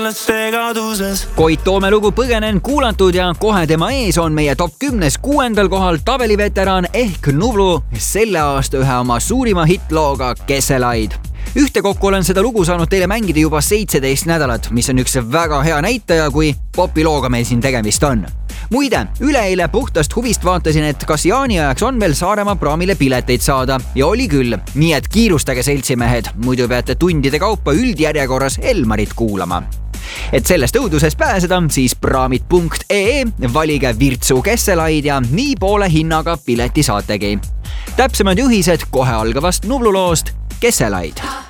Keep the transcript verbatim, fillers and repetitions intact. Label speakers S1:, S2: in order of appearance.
S1: oled segaduses.
S2: Koit Toome lugu Põgenen kuulatud ja kohe tema ees on meie top kümnes kuuendal kohal tabeliveteraan ehk Nublu selle aasta ühe oma suurima hitlooga Kesselaid. Ühtekokku olen seda lugu saanud teile mängida juba seitseteist nädalat, mis on üks väga hea näitaja, kui popilooga meil siin tegemist on. Muide, üleeile puhtast huvist vaatasin, et kas jaaniajaks on veel Saaremaa praamile pileteid saada ja oli küll, nii et kiirustage seltsimehed, muidu peate tundide kaupa üldjärjekorras Elmarit kuulama. Et sellest õudusest pääseda, siis praamid punkt ee, valige Virtsu Kesselaid ja nii poole hinnaga pileti saategi. Täpsemad juhised kohe algavast Nublu loost Kesselaid.